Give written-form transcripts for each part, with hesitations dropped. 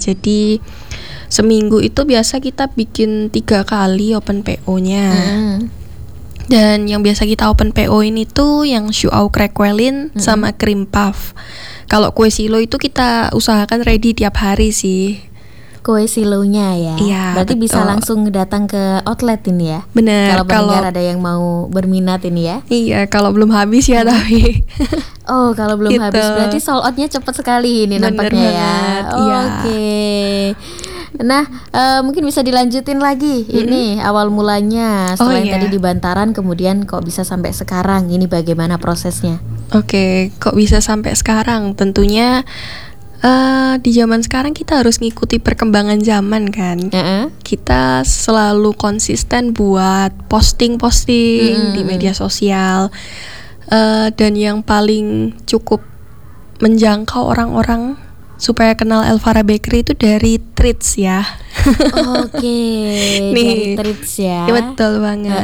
Jadi seminggu itu biasa kita bikin 3 kali open PO-nya. Dan yang biasa kita open PO ini tuh yang Shuao Craquelin sama Cream Puff. Kalau kue silo itu kita usahakan ready tiap hari sih. Kue silonya ya. Iya, berarti betul. bisa langsung datang ke outlet ini ya. Bener. Kalau pendengar ada yang mau berminat ini ya. Iya, kalau belum habis ya tapi. Oh, kalau belum Gitu. habis berarti sold out-nya cepat sekali ini Bener nampaknya ya. banget, iya. Oke. Nah, mungkin bisa dilanjutin lagi ini awal mulanya setelah yang iya. tadi di Bantaran, kemudian kok bisa sampai sekarang, ini bagaimana prosesnya? Oke, kok bisa sampai sekarang? Tentunya di zaman sekarang kita harus ngikuti perkembangan zaman kan. Kita selalu konsisten buat posting-posting di media sosial. Dan yang paling cukup menjangkau orang-orang supaya kenal Elvara Bakery itu dari treats ya. Oke, dari treats ya. Ya, betul banget.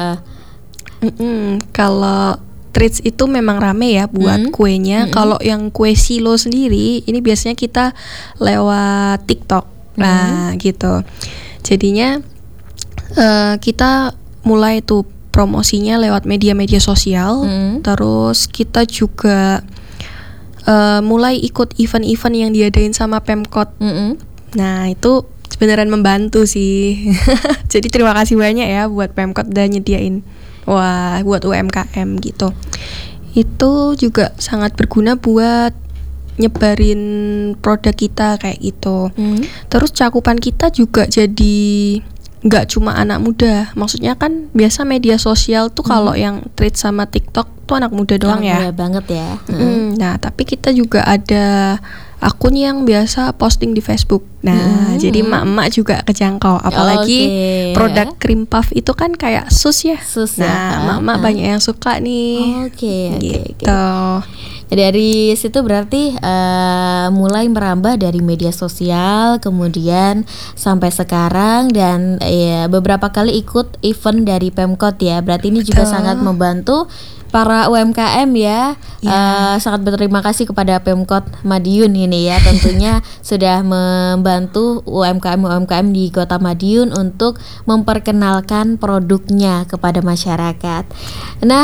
Kalau treats itu memang rame ya buat kuenya. Kalau yang kue silo sendiri ini biasanya kita lewat TikTok. Nah, gitu. Jadinya kita mulai tuh promosinya lewat media-media sosial. Terus kita juga mulai ikut event-event yang diadain sama Pemkot. Nah, itu beneran membantu sih. Jadi terima kasih banyak ya buat Pemkot udah nyediain buat UMKM gitu. Itu juga sangat berguna buat nyebarin produk kita kayak gitu. Terus cakupan kita juga jadi nggak cuma anak muda. Maksudnya kan biasa media sosial tuh kalau yang treat sama TikTok tuh anak muda doang ya. Muda banget ya. Nah, tapi kita juga ada akun yang biasa posting di Facebook. Nah, jadi emak-emak juga kejangkau. Apalagi produk Cream Puff itu kan kayak sus ya. Nah, emak-emak banyak yang suka nih. Gitu. Jadi dari situ berarti mulai merambah dari media sosial, kemudian sampai sekarang, dan beberapa kali ikut event dari Pemkot ya. Berarti ini juga sangat membantu para UMKM ya. Sangat berterima kasih kepada Pemkot Madiun ini ya, tentunya sudah membantu UMKM di Kota Madiun untuk memperkenalkan produknya kepada masyarakat. Nah,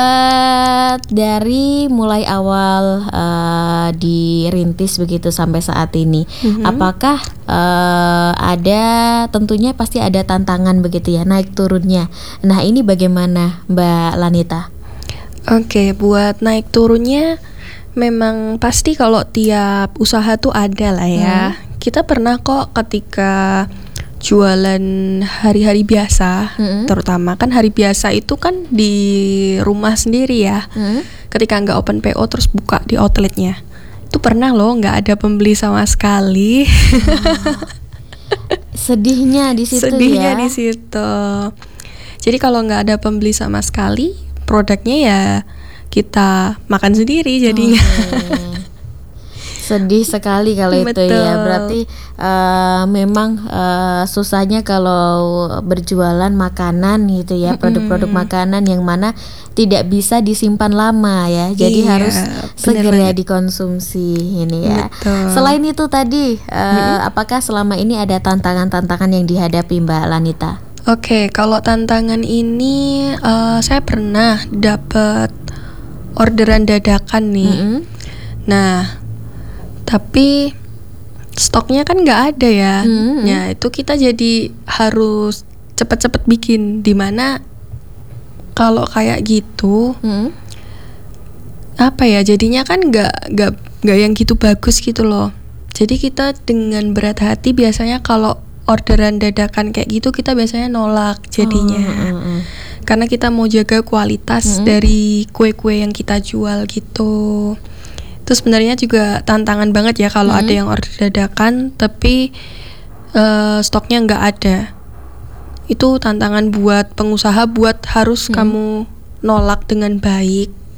dari mulai awal dirintis begitu sampai saat ini, apakah ada, tentunya pasti ada tantangan begitu ya, naik turunnya. Nah, ini bagaimana Mbak Lanita? Oke, buat naik turunnya memang pasti kalau tiap usaha tuh ada lah ya. Kita pernah kok ketika jualan hari-hari biasa, terutama kan hari biasa itu kan di rumah sendiri ya. Ketika nggak open PO terus buka di outletnya, itu pernah loh nggak ada pembeli sama sekali. Sedihnya di situ di situ. Jadi kalau nggak ada pembeli sama sekali, produknya ya kita makan sendiri jadinya. Sedih sekali kalau itu ya. Berarti memang susahnya kalau berjualan makanan gitu ya, produk-produk makanan yang mana tidak bisa disimpan lama ya. Jadi harus segera dikonsumsi ini ya. Selain itu tadi, apakah selama ini ada tantangan-tantangan yang dihadapi Mbak Lanita? Oke, kalau tantangan ini saya pernah dapat orderan dadakan nih. Nah, tapi stoknya kan nggak ada ya. Ya itu kita jadi harus cepet-cepet bikin. Dimana kalau kayak gitu, apa ya? Jadinya kan nggak yang gitu bagus gitu loh. Jadi kita dengan berat hati biasanya kalau orderan dadakan kayak gitu kita biasanya nolak jadinya. Karena kita mau jaga kualitas dari kue-kue yang kita jual gitu. Terus sebenarnya juga tantangan banget ya kalau ada yang order dadakan tapi stoknya nggak ada. Itu tantangan buat pengusaha, buat harus kamu nolak dengan baik.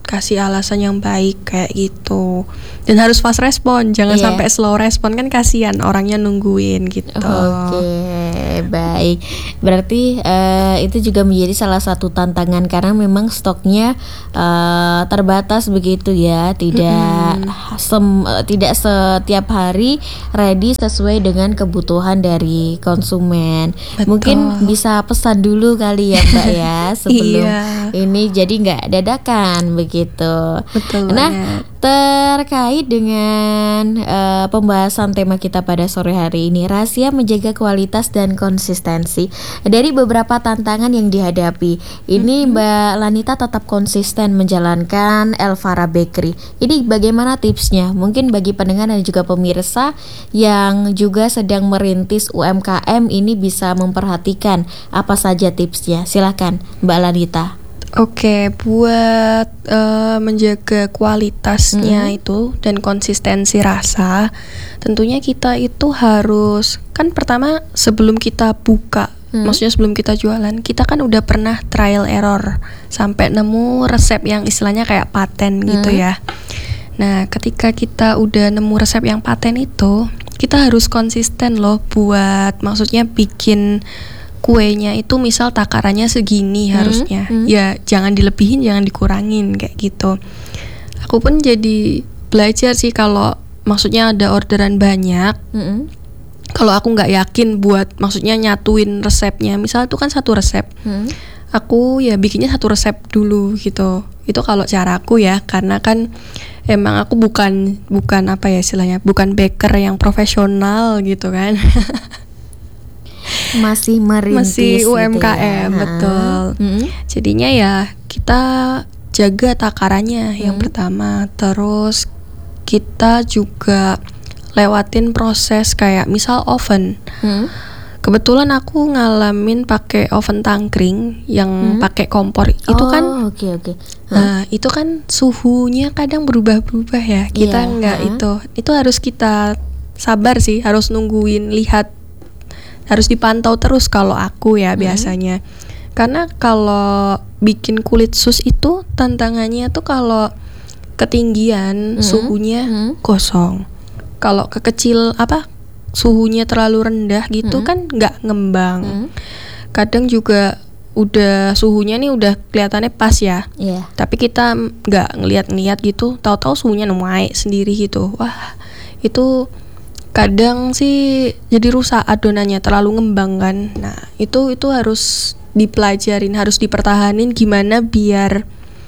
kasih alasan yang baik kayak gitu. Dan harus fast respon, jangan sampai slow respon, kan kasihan orangnya nungguin gitu. Oke, baik. Berarti itu juga menjadi salah satu tantangan karena memang stoknya terbatas begitu ya, tidak setiap hari ready sesuai dengan kebutuhan dari konsumen. Betul. Mungkin bisa pesan dulu kali ya Mbak ya sebelum ini, jadi nggak dadakan begitu. Betul. Nah, terkait dengan pembahasan tema kita pada sore hari ini, rahasia menjaga kualitas dan konsistensi dari beberapa tantangan yang dihadapi. Ini Mbak Lanita tetap konsisten menjalankan Elvara Bakery. Ini bagaimana tipsnya? Mungkin bagi pendengar dan juga pemirsa yang juga sedang merintis UMKM ini bisa memperhatikan apa saja tipsnya. Silakan Mbak Lanita. Oke, buat menjaga kualitasnya itu dan konsistensi rasa, tentunya kita itu harus, kan pertama sebelum kita buka, maksudnya sebelum kita jualan, kita kan udah pernah trial error sampai nemu resep yang istilahnya kayak paten gitu ya. Nah, ketika kita udah nemu resep yang paten itu, kita harus konsisten loh buat, maksudnya bikin kuenya itu misal takarannya segini harusnya. Ya jangan dilebihin, jangan dikurangin kayak gitu. Aku pun jadi belajar sih kalau maksudnya ada orderan banyak. Kalau aku nggak yakin buat maksudnya nyatuin resepnya, misal itu kan satu resep. Aku ya bikinnya satu resep dulu gitu. Itu kalau caraku ya, karena kan emang aku bukan apa ya istilahnya, bukan baker yang profesional gitu kan. Masih merintis, masih UMKM gitu ya. Betul. Jadinya ya kita jaga takarannya yang pertama, terus kita juga lewatin proses kayak misal oven. Kebetulan aku ngalamin pakai oven tangkring yang pakai kompor. Itu kan nah, itu kan suhunya kadang berubah-berubah ya. Kita nggak itu harus kita sabar sih, harus nungguin, lihat, harus dipantau terus kalau aku ya biasanya. Karena kalau bikin kulit sus itu tantangannya tuh kalau ketinggian suhunya kosong. Kalau kekecil suhunya terlalu rendah gitu kan nggak ngembang. Kadang juga udah suhunya nih udah kelihatannya pas ya. Tapi kita nggak ngeliat gitu, tahu-tahu suhunya naik sendiri gitu. Wah, itu kadang sih jadi rusak adonannya, terlalu ngembang kan. Nah, itu harus dipelajarin, harus dipertahanin gimana biar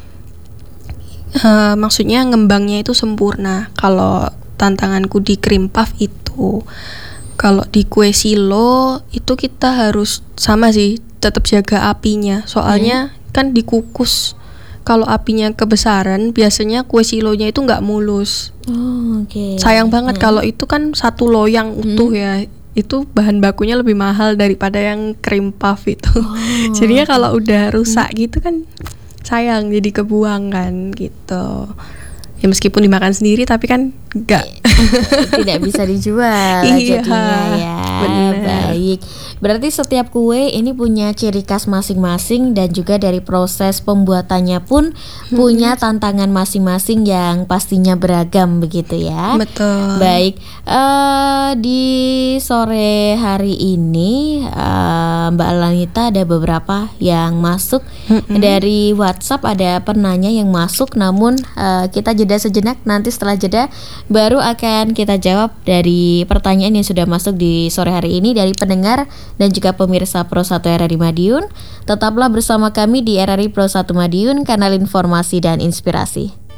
maksudnya ngembangnya itu sempurna. Kalau tantanganku di cream puff itu, kalau di kue silo itu kita harus sama sih, tetap jaga apinya. Soalnya kan dikukus. Kalau apinya kebesaran, biasanya kue silonya itu nggak mulus. Sayang banget kalau itu kan satu loyang utuh ya. Itu bahan bakunya lebih mahal daripada yang cream puff itu. Jadinya kalau udah rusak gitu kan sayang, jadi kebuang kan gitu. Ya meskipun dimakan sendiri tapi kan tidak bisa dijual jadinya ya. Bener. Baik. Berarti setiap kue ini punya ciri khas masing-masing dan juga dari proses pembuatannya pun punya tantangan masing-masing yang pastinya beragam begitu ya. Betul. Baik. Di sore hari ini Mbak Lanita ada beberapa yang masuk dari WhatsApp, ada penanya yang masuk, namun kita jeda sejenak, nanti setelah jeda baru akan kita jawab dari pertanyaan yang sudah masuk di sore hari ini dari pendengar dan juga pemirsa Pro 1 RRI Madiun. Tetaplah bersama kami di RRI Pro 1 Madiun, kanal informasi dan inspirasi.